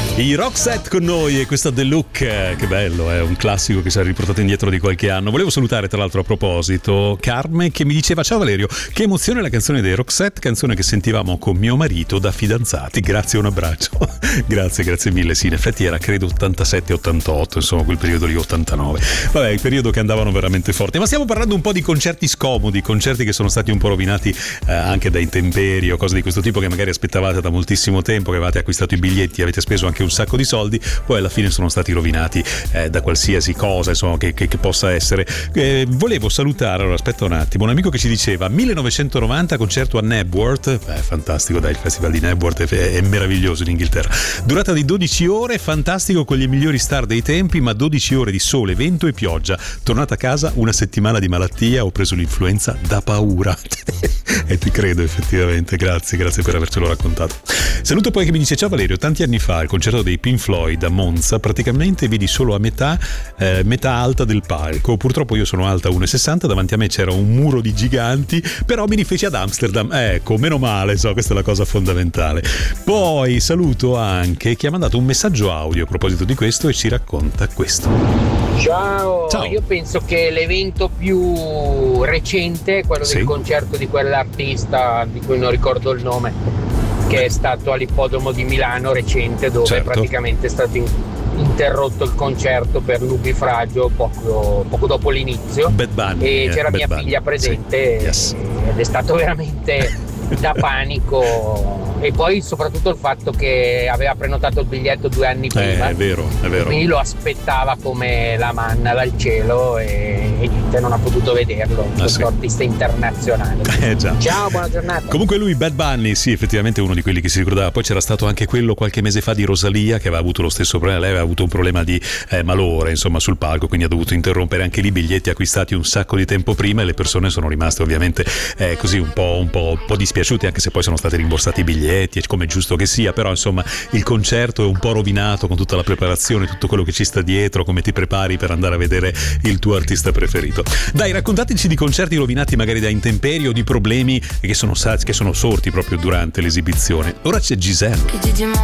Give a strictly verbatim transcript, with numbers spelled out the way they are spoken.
I Roxette con noi e questa The Look, che bello, è un classico che si è riportato indietro di qualche anno. Volevo salutare tra l'altro a proposito Carme che mi diceva: ciao Valerio, che emozione la canzone dei Roxette, canzone che sentivamo con mio marito da fidanzati, grazie, un abbraccio. grazie, grazie mille. Sì, in effetti era credo ottantasette ottantotto, insomma quel periodo lì, ottantanove. Vabbè, il periodo che andavano veramente forti. Ma stiamo parlando un po' di concerti scomodi, concerti che sono stati un po' rovinati eh, anche da intemperie o cose di questo tipo, che magari aspettavate da moltissimo tempo, che avevate acquistato i biglietti, avete speso anche un sacco di soldi, poi alla fine sono stati rovinati eh, da qualsiasi cosa, insomma, che, che, che possa essere. Eh, volevo salutare, allora aspetta un attimo, un amico che ci diceva millenovecentonovanta concerto a Knebworth, eh, fantastico, dai, il festival di Knebworth è, è meraviglioso in Inghilterra, durata di dodici ore, fantastico, con le migliori star dei tempi, ma dodici ore di sole, vento e pioggia. Tornata a casa una settimana di malattia, ho preso l'influenza da paura. E ti credo effettivamente, grazie, grazie per avercelo raccontato. Saluto poi che mi dice: ciao Valerio, tanti anni fa al concerto dei Pink Floyd a Monza praticamente vidi solo a metà eh, metà alta del palco, purtroppo io sono alta uno e sessanta, davanti a me c'era un muro di giganti, però mi rifeci ad Amsterdam, ecco, meno male, so, questa è la cosa fondamentale. Poi saluto anche chi ha mandato un messaggio audio a proposito di questo e ci racconta questo. Ciao, Ciao. Io penso che l'evento più recente è quello Sì. del concerto di quell'artista di cui non ricordo il nome, che è stato all'ippodromo di Milano recente, dove Certo. praticamente è stato in- interrotto il concerto per nubifragio poco, poco dopo l'inizio. Bad Bunny, E eh, c'era Bad mia Bunny. figlia presente. Sì. Yes. Ed è stato veramente da panico, e poi soprattutto il fatto che aveva prenotato il biglietto due anni Eh, prima, è vero, è vero. quindi lo aspettava come la manna dal cielo e, e niente, non ha potuto vederlo, questo sì. artista internazionale. Eh già. Ciao, buona giornata. Comunque lui, Bad Bunny, sì, effettivamente è uno di quelli che si ricordava. Poi c'era stato anche quello qualche mese fa di Rosalia, che aveva avuto lo stesso problema. Lei aveva avuto un problema di eh, malore, insomma, sul palco, quindi ha dovuto interrompere anche lì i biglietti acquistati un sacco di tempo prima, e le persone sono rimaste ovviamente eh, così un po', un po', un po' dispiaciute, anche se poi sono stati rimborsati i biglietti, come è giusto che sia. Però insomma il concerto è un po' rovinato con tutta la preparazione, tutto quello che ci sta dietro, come ti prepari per andare a vedere il tuo artista preferito. Dai, raccontateci di concerti rovinati magari da intemperie o di problemi che sono, che sono sorti proprio durante l'esibizione. Ora c'è Giselle.